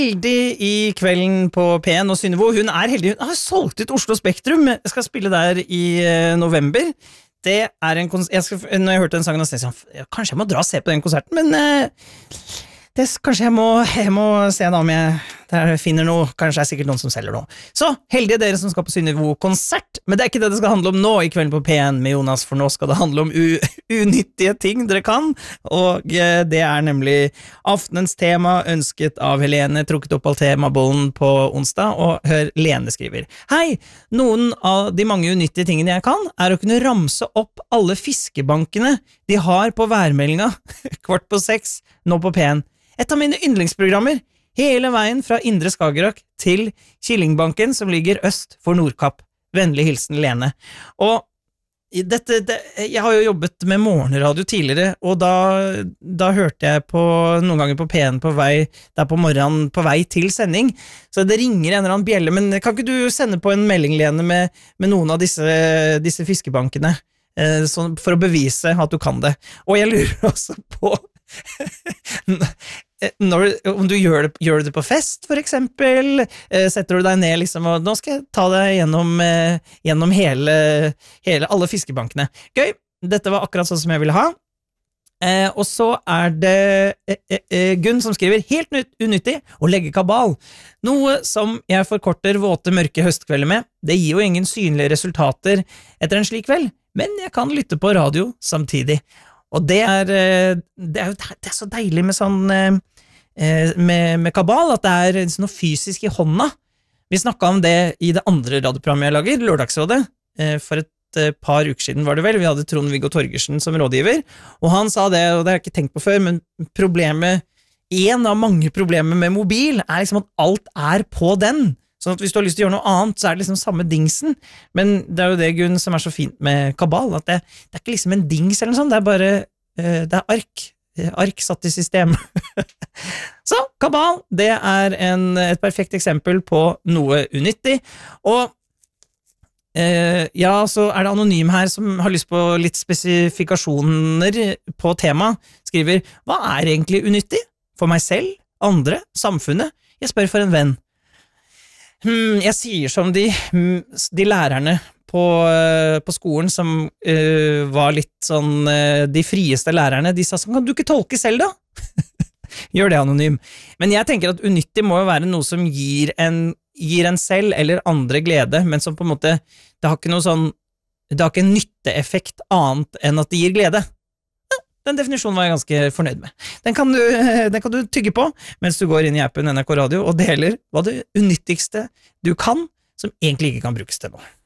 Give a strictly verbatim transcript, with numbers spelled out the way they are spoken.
Heldig i kvelden på P en og Synnevo, hun er heldig, hun har solgt ut Oslo Spektrum, jeg skal spille der i uh, november. Det er en konsert, jeg skal, når jeg hørte den sangen, jeg sånn, ja, kanskje jeg må dra og se på den konserten, men uh, det, kanskje jeg må, jeg må se da om jeg der finner noe, kanskje det er sikkert noen som selger noe. Så, heldige dere som skal på Synnevo-konsert, men det er ikke det det skal handle om nå i kvelden på P en med Jonas, for nå skal det handle om u unyttige ting dere kan, og uh, det er nemlig aftenens tema, ønsket av Helene, trukket opp all temabollen på onsdag, og hør Lene skriver. Hei, noen av de mange unyttige tingene jeg kan, er å kunne ramse opp alle fiskebankene de har på værmeldinga, kvart på seks, nå på P en. Et av mine yndlingsprogrammer, hele veien fra Indre Skagerrak til Killingbanken, som ligger øst for Nordkapp. Vennlig hilsen Lene. Og dette, det, jeg har jo jobbet med morgenradio tidligere, og da, da hørte jeg på, noen ganger på P en på vei, der på morgenen på vei til sending, så det ringer en eller annen bjelle, men kan ikke du sende på en melding, Lene, med, med noen av disse, disse fiskebankene, eh, sånn, for å bevise at du kan det? Og jeg lurer også på Når, om du gjør det, gjør det på fest, for eksempel, eh, setter du deg ned liksom, og nå skal jeg ta deg gjennom, eh, gjennom hele, hele, alle fiskebankene. Gøy, dette var akkurat sånn som jeg ville ha. Eh, og så er det eh, eh, Gunn som skriver, helt unyttig å legge kabal. Noe som jeg forkorter våte, mørke høstkvelder med. Det gir jo ingen synlige resultater etter en slik kveld, men jeg kan lytte på radio samtidig. Og det er, det er jo det er så deilig med sånn med, med kabal, at det er noe fysisk i hånda. Vi snakket om det i det andre radioprogrammet jeg lager, Lørdagsrådet, for et par uker siden var det vel. Vi hadde Trond-Viggo Torgersen som rådgiver, og han sa det, og det har jeg ikke tenkt på før, men problemet, en av mange problemer med mobil, er liksom at alt er på den. Sånn at hvis du har lyst til å gjøre noe annet, så er det liksom samme dingsen. Men det er jo det, Gunn, som er så fint med kabal, at det, det er ikke liksom en dings eller noe sånt, det er bare, uh, det er ark. Ark satt i system. Så, kabal, det er en, et perfekt eksempel på noe unyttig. Og uh, ja, så er det Anonym her som har lyst på litt spesifikasjoner på tema. Skriver, hva er egentlig unyttig? For meg selv, andre, samfunnet? Jeg spør for en venn. Hmm, jeg sier som de, de lærerne på, på skolen som uh, var litt sånn, uh, de frieste lærerne, de sa sånn, kan du ikke tolke selv da? Gjør det, Anonym. Men jeg tenker at unyttig må jo være noe som gir en, gir en selv eller andre glede, men som på en måte, det har ikke noe sånn, det har ikke en nytteeffekt annet enn at det gir glede. Den definisjonen var jeg ganske fornøyd med. Den kan, du, den kan du tygge på mens du går inn i appen N R K Radio og deler hva det unyttigste du kan, som egentlig ikke kan brukes til noe.